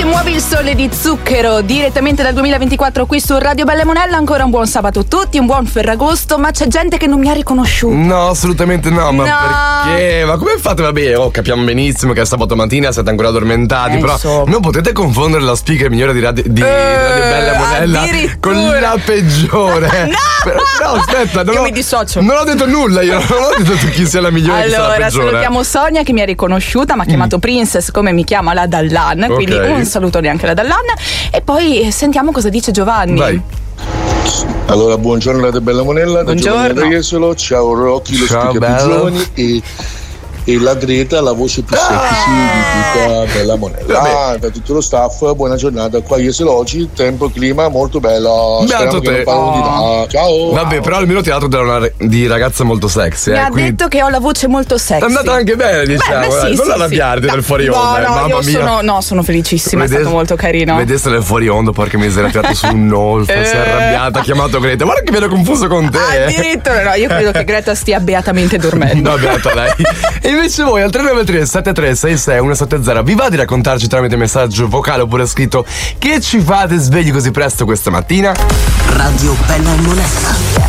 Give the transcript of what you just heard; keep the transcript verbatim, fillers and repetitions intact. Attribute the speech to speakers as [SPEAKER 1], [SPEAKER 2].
[SPEAKER 1] Muovi il sole di Zucchero direttamente dal duemilaventiquattro qui su Radio Bella e Monella. Ancora un buon sabato a tutti, un buon Ferragosto. Ma c'è gente che non mi ha riconosciuto.
[SPEAKER 2] No, assolutamente no. Ma
[SPEAKER 1] no.
[SPEAKER 2] perché? Ma come fate? Vabbè, oh, capiamo benissimo che è sabato mattina, siete ancora addormentati.
[SPEAKER 1] Eh,
[SPEAKER 2] però
[SPEAKER 1] insomma.
[SPEAKER 2] non potete confondere la speaker migliore di Radio, di
[SPEAKER 1] Eh,
[SPEAKER 2] Radio Bella e Monella
[SPEAKER 1] addirittura.
[SPEAKER 2] con la peggiore.
[SPEAKER 1] No!
[SPEAKER 2] Però, no, aspetta, non
[SPEAKER 1] Io
[SPEAKER 2] ho,
[SPEAKER 1] mi dissocio.
[SPEAKER 2] Non ho detto nulla, io non ho detto tu chi sia la migliore e chi sia la
[SPEAKER 1] Allora,
[SPEAKER 2] peggiore.
[SPEAKER 1] salutiamo Sonia che mi ha riconosciuta, mi ha chiamato mm. Princess come mi chiama la Dallan, quindi
[SPEAKER 2] Ok.
[SPEAKER 1] un saluto neanche la Dallan. E poi sentiamo cosa dice Giovanni.
[SPEAKER 2] Vai.
[SPEAKER 3] Allora, buongiorno Radio Bella Monella, da
[SPEAKER 1] Buongiorno.
[SPEAKER 3] Giovanni da Jesolo, ciao Rocky, lo
[SPEAKER 2] Ciao,
[SPEAKER 3] speaker
[SPEAKER 2] bello.
[SPEAKER 3] più giovani e, e la Greta, la voce più sexy di tutta Bella Monella. Ah, da tutto lo staff, buona giornata qua a Jesolo oggi, tempo, clima molto bello, speriamo che
[SPEAKER 2] te.
[SPEAKER 3] non parlo di là. Ciao.
[SPEAKER 2] Vabbè, però almeno ti ha dato da una di ragazza molto sexy.
[SPEAKER 1] Mi
[SPEAKER 2] eh,
[SPEAKER 1] ha
[SPEAKER 2] quindi
[SPEAKER 1] detto che ho la voce molto sexy.
[SPEAKER 2] è andata anche bene, diciamo.
[SPEAKER 1] Beh, beh, sì,
[SPEAKER 2] eh. Non
[SPEAKER 1] sì,
[SPEAKER 2] arrabbiarti
[SPEAKER 1] sì.
[SPEAKER 2] del fuori
[SPEAKER 1] No,
[SPEAKER 2] onda, eh,
[SPEAKER 1] no,
[SPEAKER 2] mamma
[SPEAKER 1] io
[SPEAKER 2] mia.
[SPEAKER 1] sono, no, sono felicissima, è stato molto carino.
[SPEAKER 2] Vedeste nel fuori onda, porca miseria, ha tirato su un nolfo,
[SPEAKER 1] Eh.
[SPEAKER 2] si è arrabbiata, ha chiamato Greta. Guarda che mi ero confuso con te.
[SPEAKER 1] Addirittura no, io credo che Greta stia beatamente dormendo.
[SPEAKER 2] No, beata lei. E invece voi al tre nove tre sette tre sei sei uno sette zero vi va di raccontarci tramite messaggio vocale oppure scritto che ci fate svegli così presto questa mattina?
[SPEAKER 4] Radio Bella e Monella.